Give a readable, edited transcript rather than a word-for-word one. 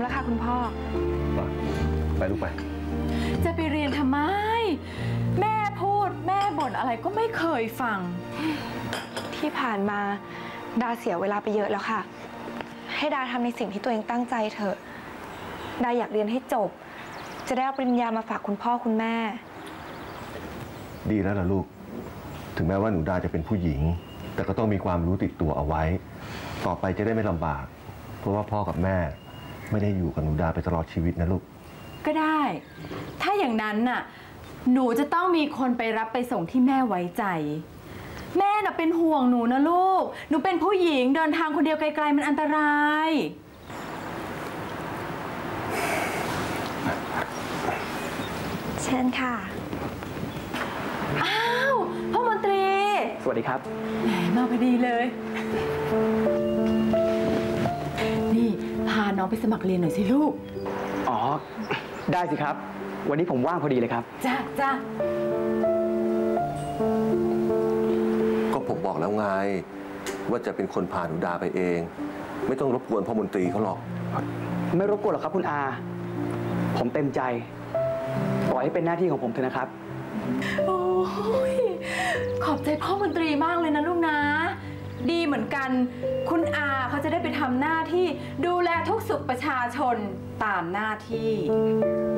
แล้วค่ะคุณพ่อไปลูกไปจะไปเรียนทำไมแม่พูดแม่บ่นอะไรก็ไม่เคยฟังที่ผ่านมาดาเสียเวลาไปเยอะแล้วค่ะให้ดาทำในสิ่งที่ตัวเองตั้งใจเถอะดาอยากเรียนให้จบจะได้เอาปริญญามาฝากคุณพ่อคุณแม่ดีแล้วล่ะลูกถึงแม้ว่าหนูดาจะเป็นผู้หญิงแต่ก็ต้องมีความรู้ติดตัวเอาไว้ต่อไปจะได้ไม่ลำบากเพราะว่าพ่อกับแม่ไม่ได้อยู่กับหนูดาไปตลอดชีวิตนะลูกก็ได้ถ้าอย่างนั้นน่ะหนูจะต้องมีคนไปรับไปส่งที่แม่ไว้ใจแม่น่ะเป็นห่วงหนูนะลูกหนูเป็นผู้หญิงเดินทางคนเดียวไกลๆมันอันตรายเชิญค่ะอ้าวพ่อมนตรีสวัสดีครับแหมมาพอดีเลยนี่พาน้องไปสมัครเรียนหน่อยสิลูกอ๋อได้สิครับวันนี้ผมว่างพอดีเลยครับจ้าก็ผมบอกแล้วไงว่าจะเป็นคนพาหนูดาไปเองไม่ต้องรบกวนพ่อมนตรีเขาหรอกไม่รบกวนหรอกครับคุณอาผมเต็มใจปล่อยให้เป็นหน้าที่ของผมเถอะนะครับโอ้ยขอบใจพ่อมนตรีมากเลยนะลูกนะดีเหมือนกันคุณอาเขาจะได้ไปทำหน้าที่ดูแลทุกสุขประชาชนตามหน้าที่